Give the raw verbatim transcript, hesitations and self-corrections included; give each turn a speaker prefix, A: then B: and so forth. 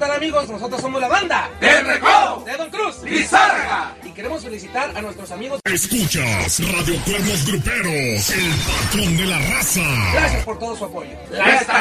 A: tal, amigos? Nosotros somos la banda
B: del Recodo
A: de Don Cruz
B: Lizárraga.
A: Y queremos felicitar a nuestros amigos.
C: Escuchas Radio Cuernos Gruperos, el patrón de la raza.
A: Gracias por todo su apoyo.
B: La estación